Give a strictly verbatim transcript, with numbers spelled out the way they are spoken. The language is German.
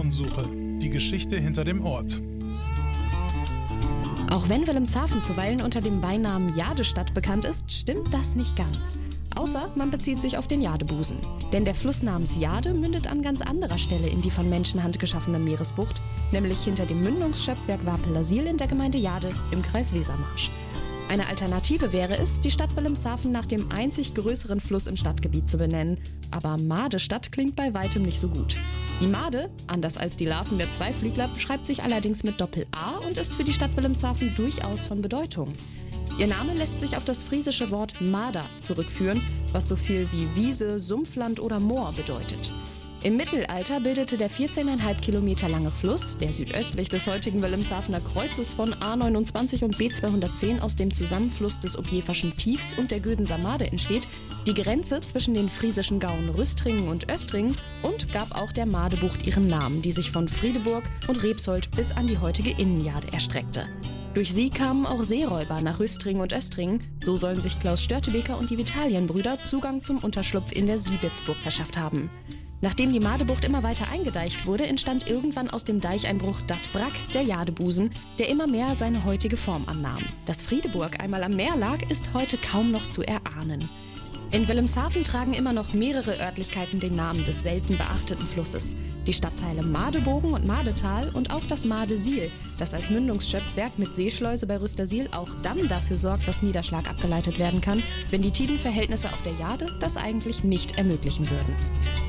Spurensuche. Die Geschichte hinter dem Ort. Auch wenn Wilhelmshaven zuweilen unter dem Beinamen Jadestadt bekannt ist, stimmt das nicht ganz. Außer man bezieht sich auf den Jadebusen. Denn der Fluss namens Jade mündet an ganz anderer Stelle in die von Menschenhand geschaffene Meeresbucht, nämlich hinter dem Mündungsschöpfwerk Vapelasyl in der Gemeinde Jade im Kreis Wesermarsch. Eine Alternative wäre es, die Stadt Wilhelmshaven nach dem einzig größeren Fluss im Stadtgebiet zu benennen. Aber Madestadt klingt bei weitem nicht so gut. Die Made, anders als die Larven der Zweiflügler, schreibt sich allerdings mit Doppel-A und ist für die Stadt Wilhelmshaven durchaus von Bedeutung. Ihr Name lässt sich auf das friesische Wort Mada zurückführen, was so viel wie Wiese, Sumpfland oder Moor bedeutet. Im Mittelalter bildete der vierzehn Komma fünf Kilometer lange Fluss, der südöstlich des heutigen Wilhelmshavener Kreuzes von A neunundzwanzig und B zweihundertzehn aus dem Zusammenfluss des Objeverschen Tiefs und der Gödenser Made entsteht, die Grenze zwischen den friesischen Gauen Rüstringen und Östringen und gab auch der Madebucht ihren Namen, die sich von Friedeburg und Repsold bis an die heutige Innenjade erstreckte. Durch sie kamen auch Seeräuber nach Rüstringen und Östringen, so sollen sich Klaus Störtebeker und die Vitalienbrüder Zugang zum Unterschlupf in der Siebitzburg verschafft haben. Nachdem die Madebucht immer weiter eingedeicht wurde, entstand irgendwann aus dem Deicheinbruch Dat Brack der Jadebusen, der immer mehr seine heutige Form annahm. Dass Friedeburg einmal am Meer lag, ist heute kaum noch zu erahnen. In Wilhelmshaven tragen immer noch mehrere Örtlichkeiten den Namen des selten beachteten Flusses. Die Stadtteile Madebogen und Madetal und auch das Madesyl, das als Mündungsschöpfwerk mit Seeschleuse bei Rüstersiel auch dann dafür sorgt, dass Niederschlag abgeleitet werden kann, wenn die Tidenverhältnisse auf der Jade das eigentlich nicht ermöglichen würden.